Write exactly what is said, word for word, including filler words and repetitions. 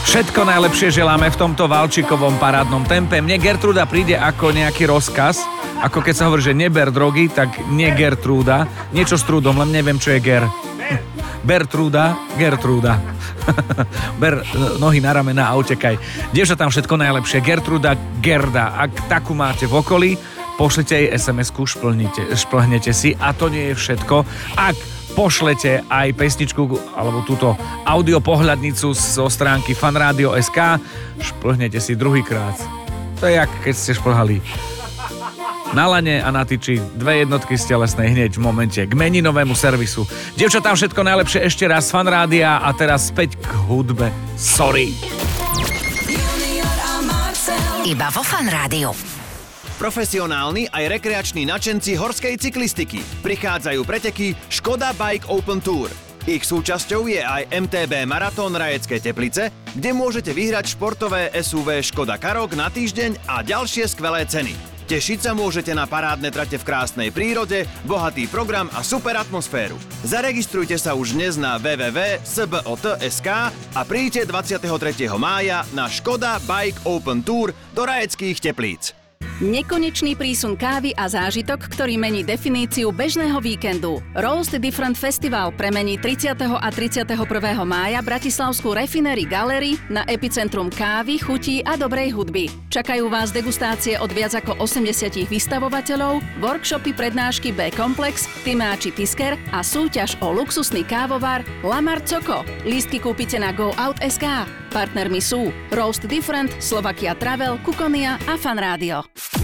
Všetko najlepšie želáme v tomto Valčikovom parádnom tempe. Mne Gertruda príde ako nejaký rozkaz, ako keď sa hovorí, že neber drogy, tak nie Gertruda. Niečo s trúdom, len neviem, čo je Ger. Bertrúda, Gertrúda. Ber nohy na ramena a utekaj. Dievča tam všetko najlepšie. Gertruda, Gerda. Ak takú máte v okolí, pošlite jej es em esku, šplhnite, šplhnete si a to nie je všetko. Ak pošlete aj pesničku alebo túto audiopohľadnicu zo stránky fanradio bodka es ká, šplhnete si druhýkrát. To je jak keď ste šplhali na lane a na tyči dve jednotky z telesnej hneď v momente k meninovému servisu. Dievčatám všetko najlepšie ešte raz z Fanrádia a teraz späť k hudbe. Sorry. Iba vo Fanrádiu. Profesionálni aj rekreační nadšenci horskej cyklistiky. Prichádzajú preteky Škoda Bike Open Tour. Ich súčasťou je aj em té bé Maratón Rajecké Teplice, kde môžete vyhrať športové es ú vé Škoda Karoq na týždeň a ďalšie skvelé ceny. Tešiť sa môžete na parádne trate v krásnej prírode, bohatý program a super atmosféru. Zaregistrujte sa už dnes na w w w bodka s b o t bodka es ká a príďte dvadsiateho tretieho mája na Škoda Bike Open Tour do Rajeckých Teplíc. Nekonečný prísun kávy a zážitok, ktorý mení definíciu bežného víkendu. Roast Different Festival premení tridsiateho a tridsiateho prvého mája bratislavskú Refinery Gallery na epicentrum kávy, chutí a dobrej hudby. Čakajú vás degustácie od viac ako osemdesiat vystavovateľov, workshopy, prednášky B-komplex, Tymáči Tisker a súťaž o luxusný kávovar Lamar Coco. Lístky kúpite na go out bodka es ká. Partnermi sú Roast Different, Slovakia Travel, Kukonia a Fanrádio.